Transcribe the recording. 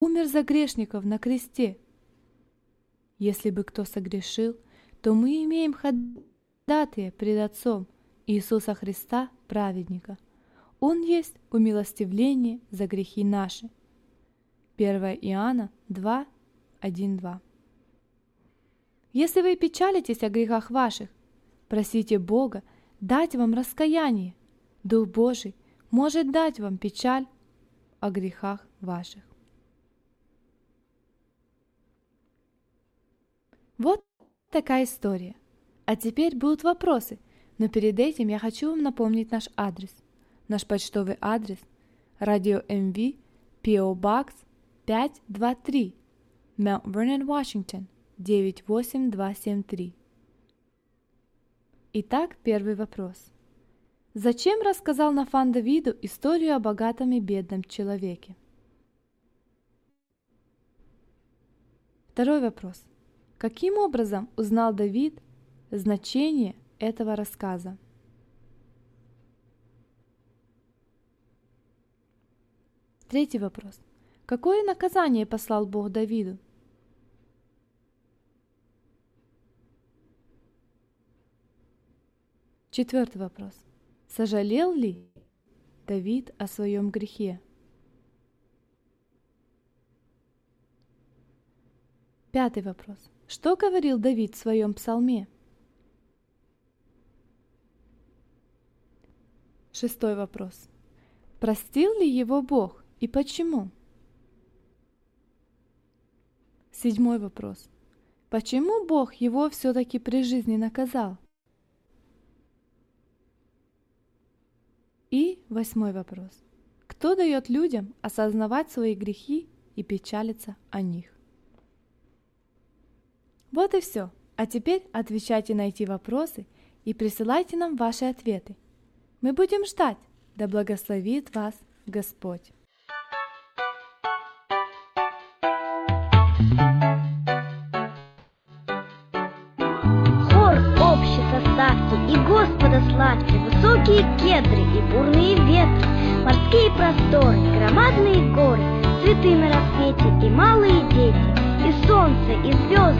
умер за грешников на кресте. Если бы кто согрешил, то мы имеем ходатая пред Отцом Иисуса Христа, праведника. Он есть умилостивление за грехи наши. 1 Иоанна 2, 1, 2. Если вы печалитесь о грехах ваших, просите Бога дать вам раскаяние. Дух Божий может дать вам печаль о грехах ваших. Вот такая история. А теперь будут вопросы, но перед этим я хочу вам напомнить наш адрес. Наш почтовый адрес – Radio MV, P.O. Box 523, Mount Vernon, Washington, 98273. Итак, первый вопрос. Зачем рассказал Нафан Давиду историю о богатом и бедном человеке? Второй вопрос. Каким образом узнал Давид значение этого рассказа? Третий вопрос. Какое наказание послал Бог Давиду? Четвертый вопрос. Сожалел ли Давид о своем грехе? Пятый вопрос. Что говорил Давид в своем псалме? Шестой вопрос. Простил ли его Бог и почему? Седьмой вопрос. Почему Бог его все-таки при жизни наказал? И восьмой вопрос. Кто дает людям осознавать свои грехи и печалиться о них? Вот и все. А теперь отвечайте на эти вопросы и присылайте нам ваши ответы. Мы будем ждать. Да благословит вас Господь. Хор общий составьте и Господа славьте, высокие кедры и бурные ветры, морские просторы, громадные горы, цветы на рассвете и малые дети, и солнце, и звезды,